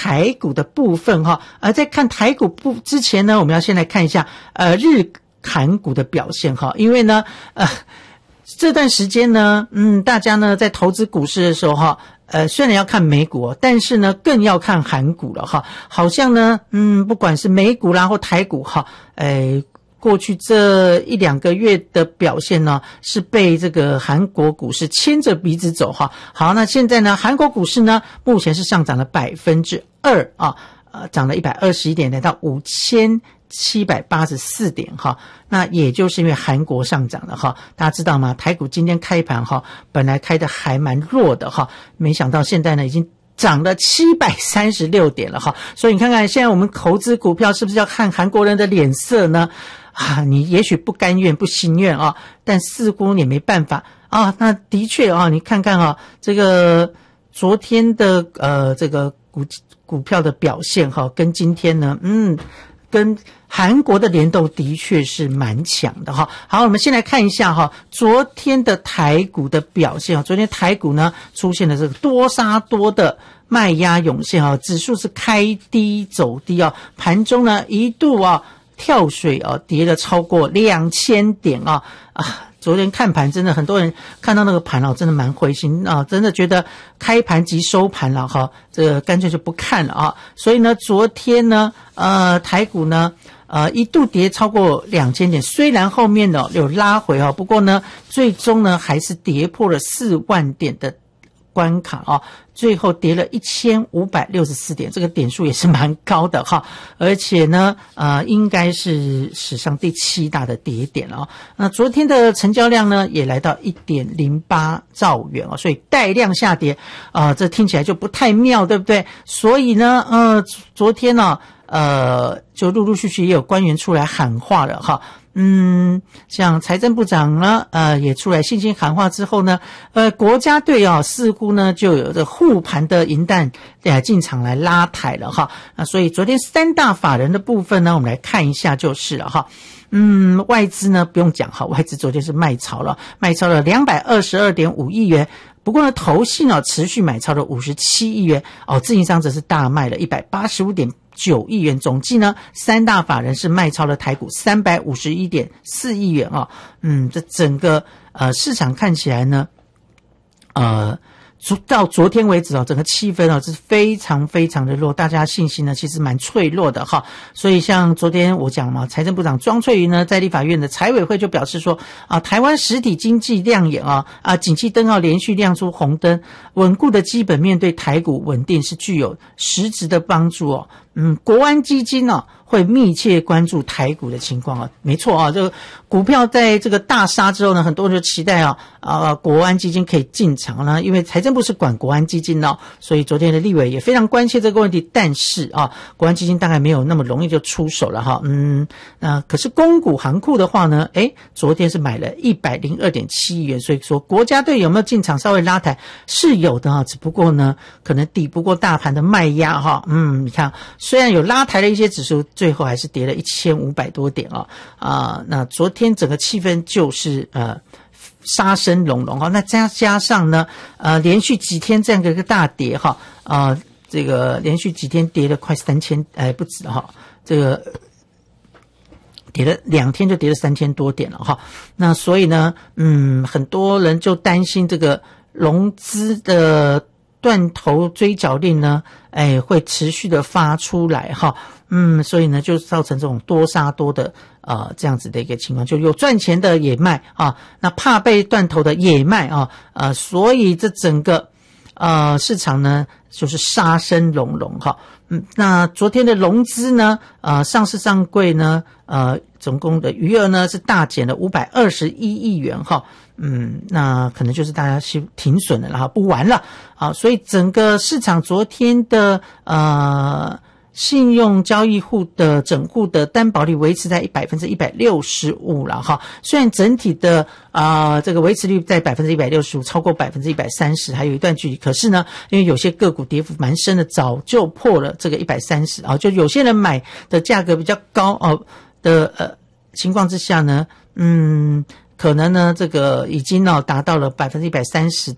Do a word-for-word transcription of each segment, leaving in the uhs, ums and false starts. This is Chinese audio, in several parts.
台股的部分哈。而在看台股部之前呢，我们要先来看一下呃日韩股的表现哈，因为呢呃这段时间呢，嗯，大家呢在投资股市的时候哈。呃，虽然要看美股，但是呢，更要看韩股了哈。好像呢，嗯，不管是美股啦或台股哈，呃，过去这一两个月的表现呢，是被这个韩国股市牵着鼻子走哈。好，那现在呢，韩国股市呢，目前是上涨了百分之二啊，呃，涨了一百二十一点，来到五千七百八十四点哈。那也就是因为韩国上涨了哈，大家知道吗？台股今天开盘哈，本来开的还蛮弱的哈，没想到现在呢已经涨了七百三十六点了哈。所以你看看现在我们投资股票是不是要看韩国人的脸色呢？啊，你也许不甘愿不心愿啊，但似乎也没办法啊。那的确啊，你看看啊，这个昨天的呃这个股股票的表现哈，跟今天呢，嗯。跟韩国的联动的确是蛮强的哈。好，我们先来看一下哈，昨天的台股的表现啊。昨天台股呢出现了这个多杀多的卖压涌现啊，指数是开低走低啊，盘中呢一度啊跳水啊，跌了超过两千点啊啊。昨天看盘真的很多人看到那个盘哦，真的蛮灰心啊，真的觉得开盘即收盘了哈，这个干脆就不看了啊。所以呢，昨天呢，呃，台股呢，呃，一度跌超过两千点，虽然后面呢有拉回啊，不过呢，最终呢还是跌破了四万点的关卡啊，最后跌了一千五百六十四点，这个点数也是蛮高的哈，而且呢，呃，应该是史上第七大的跌点了啊。那昨天的成交量呢，也来到 一点零八兆元啊，所以带量下跌啊、呃，这听起来就不太妙，对不对？所以呢，呃，昨天呢、啊，呃，就陆陆续续也有官员出来喊话了哈。嗯，像财政部长呢，呃，也出来信心喊话之后呢，呃，国家队啊，似乎呢就有着护盘的银弹呃进场来拉抬了哈。那所以昨天三大法人的部分呢，我们来看一下就是了哈。嗯，外资呢不用讲哈，外资昨天是卖超了，卖超了两百二十二点五亿元。不过呢，投信呢持续买超了五十七亿元哦，自营商则是大卖了一百八十五点九亿元，总计呢三大法人是卖超了台股三百五十一点四亿元啊、哦。嗯，这整个呃市场看起来呢，呃。到昨天为止哦，整个气氛哦是非常非常的弱，大家信心呢其实蛮脆弱的哈。所以像昨天我讲嘛，财政部长庄翠云呢在立法院的财委会就表示说啊，台湾实体经济亮眼啊啊，景气灯号连续亮出红灯，稳固的基本面对台股稳定是具有实质的帮助哦。嗯，国安基金哦会密切关注台股的情况啊，没错啊，这个股票在这个大杀之后呢，很多人就期待啊啊国安基金可以进场呢，因为财政部是管国安基金的、哦，所以昨天的立委也非常关切这个问题。但是啊，国安基金大概没有那么容易就出手了哈，嗯，那可是公股行库的话呢，诶，昨天是买了一百零二点七亿元，所以说国家队有没有进场稍微拉抬是有的哈，只不过呢，可能抵不过大盘的卖压哈，嗯，你看。虽然有拉抬的一些指数，最后还是跌了一千五百多点啊、哦、啊、呃！那昨天整个气氛就是呃杀声隆隆哈，那加加上呢呃连续几天这样的一个大跌哈啊、呃，这个连续几天跌了快三千哎不止哈，这个跌了两天就跌了三千多点了哈。那所以呢，嗯，很多人就担心这个融资的断头追缴令呢，哎，会持续的发出来哈，嗯，所以呢，就造成这种多杀多的呃这样子的一个情况，就有赚钱的也卖啊，那怕被断头的也卖啊，呃，所以这整个呃市场呢就是杀声隆隆哈，嗯，那昨天的融资呢，呃，上市上柜呢，呃，总共的余额呢是大减了五百二十一亿元哈。嗯，那可能就是大家是停损了，然后不玩了啊，所以整个市场昨天的呃信用交易户的整户的担保率维持在百分之一百六十五了哈。虽然整体的啊、呃、这个维持率在百分之一百六十五，超过百分之一百三十，还有一段距离。可是呢，因为有些个股跌幅蛮深的，早就破了这个一百三十啊，就有些人买的价格比较高哦的呃情况之下呢，嗯。可能呢，这个已经呢、哦、达到了百分之一百三十的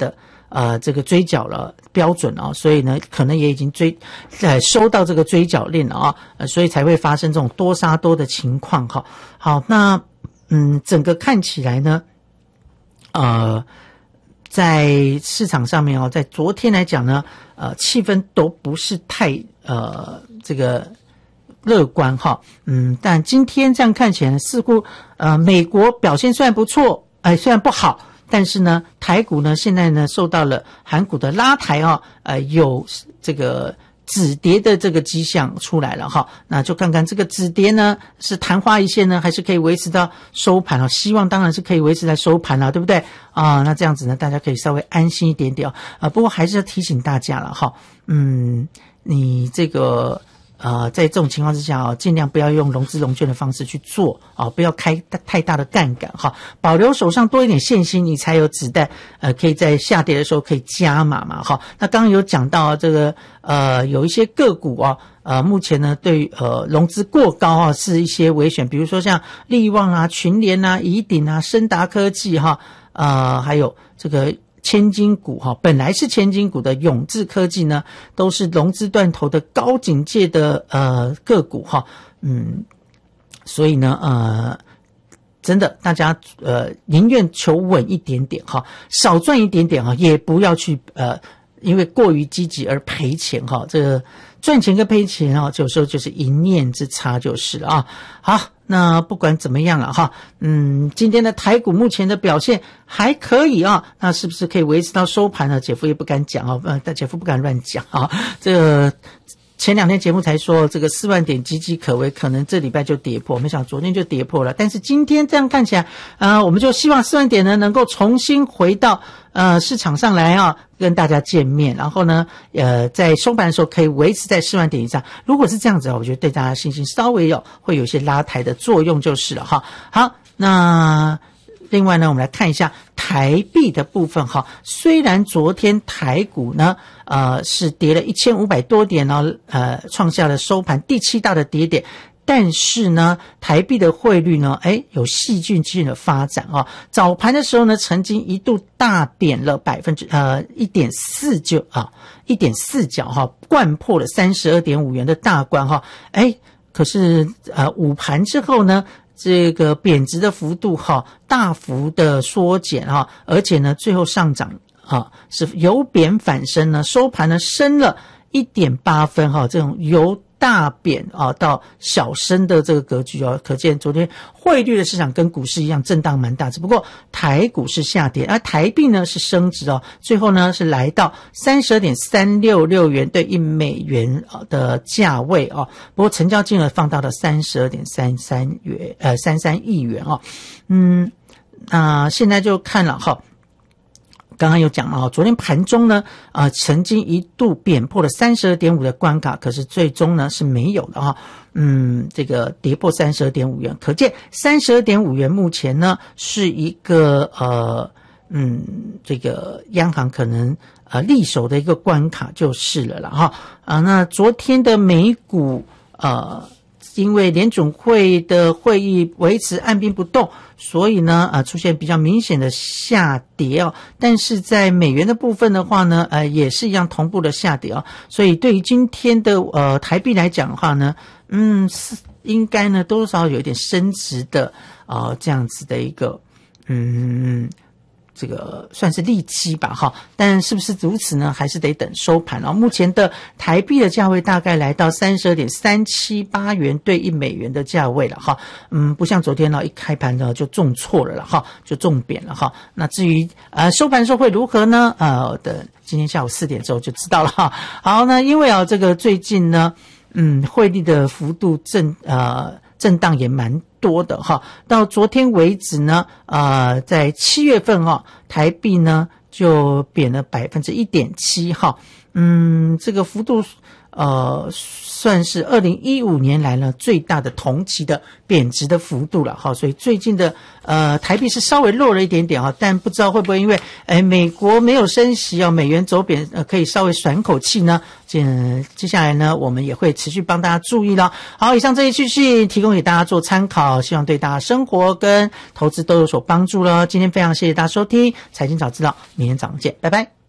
呃这个追缴了标准啊，所以呢可能也已经追呃收到这个追缴令了啊，呃所以才会发生这种多杀多的情况哈。好，那嗯整个看起来呢，呃在市场上面哦，在昨天来讲呢，呃气氛都不是太呃这个乐观哈，嗯，但今天这样看起来似乎呃美国表现虽然不错，哎、呃、虽然不好，但是呢台股呢现在呢受到了韩股的拉抬啊，呃有这个止跌的这个迹象出来了哈，那就看看这个止跌呢是昙花一现呢，还是可以维持到收盘啊？希望当然是可以维持在收盘了，对不对啊？那这样子呢，大家可以稍微安心一点点啊。啊不过还是要提醒大家了哈，嗯，你这个。呃，在这种情况之下啊，尽量不要用融资融券的方式去做啊，不要开太大的杠杆哈，保留手上多一点现金，你才有子弹，呃，可以在下跌的时候可以加码嘛哈。那刚刚有讲到这个呃，有一些个股啊，呃，目前呢对呃融资过高啊是一些危险，比如说像力旺啊、群联啊、宜鼎啊、昇達科技哈，呃，还有这个。千金股哈，本来是千金股的永智科技呢，都是融资断头的高警戒的呃个股哈，嗯，所以呢呃，真的大家呃宁愿求稳一点点哈，少赚一点点哈，也不要去呃因为过于积极而赔钱哈，这个赚钱跟赔钱啊，有时候就是一念之差就是了啊。好。那不管怎么样了哈，嗯，今天的台股目前的表现还可以啊，那是不是可以维持到收盘呢？姐夫也不敢讲啊，呃，姐夫不敢乱讲啊。这个前两天节目才说这个四万点岌岌可危，可能这礼拜就跌破，没想到昨天就跌破了，但是今天这样看起来，呃，我们就希望四万点呢能够重新回到呃市场上来啊，跟大家见面，然后呢，呃，在收盘的时候可以维持在四万点以上。如果是这样子啊，我觉得对大家信心稍微有会有一些拉抬的作用就是了哈。好，那另外呢，我们来看一下台币的部分哈。虽然昨天台股呢，呃，是跌了一千五百多点哦，呃，创下了收盘第七大的跌点。但是呢，台币的汇率呢，哎，有戏剧性的发展哦。早盘的时候呢，曾经一度大贬了百分之呃一点四九啊，一点四角哈，掼破了三十二点五元的大关哈。哎，可是呃午盘之后呢，这个贬值的幅度哈大幅的缩减哈，而且呢最后上涨啊是由贬反升呢，收盘呢升了一点八分哈，这种由大贬啊到小升的这个格局哦，可见昨天汇率的市场跟股市一样震荡蛮大，只不过台股是下跌，而台币呢是升值哦，最后呢是来到 三十二点三六六元对一美元的价位哦，不过成交金额放到了 三十二点三三元呃三三亿元哦，嗯，那、呃、现在就看了哈。刚刚有讲嘛，昨天盘中呢，呃，曾经一度贬破了 三十二点五 的关卡，可是最终呢是没有的哈，嗯，这个跌破 三十二点五 元，可见 三十二点五 元目前呢是一个呃，嗯，这个央行可能呃力守的一个关卡就是了啦哈啊，那昨天的美股呃。因为联准会的会议维持按兵不动，所以呢，呃，出现比较明显的下跌哦。但是在美元的部分的话呢，呃，也是一样同步的下跌哦。所以对于今天的呃台币来讲的话呢，嗯，是应该呢多少有一点升值的啊、呃，这样子的一个嗯。这个算是利基吧哈，但是不是如此呢？还是得等收盘哦。目前的台币的价位大概来到 三十二点三七八 元对一美元的价位了哈。嗯，不像昨天呢，一开盘呢就重挫了了哈，就重贬了哈。那至于呃收盘时候会如何呢？呃，等今天下午四点之后就知道了哈。好，那因为啊这个最近呢，嗯，汇率的幅度震呃震荡也蛮多的哈，到昨天为止呢，呃，在七月份哈，台币呢就贬了百分之一点七哈，嗯，这个幅度呃算是二零一五年来呢最大的同期的贬值的幅度了哈，所以最近的呃台币是稍微弱了一点点哈，但不知道会不会因为哎美国没有升息啊，美元走贬呃可以稍微喘口气呢？接接下来呢，我们也会持续帮大家注意了。好，以上这一期是提供给大家做参考，希望对大家生活跟投资都有所帮助了。今天非常谢谢大家收听财经早知道，明天早上见，拜拜。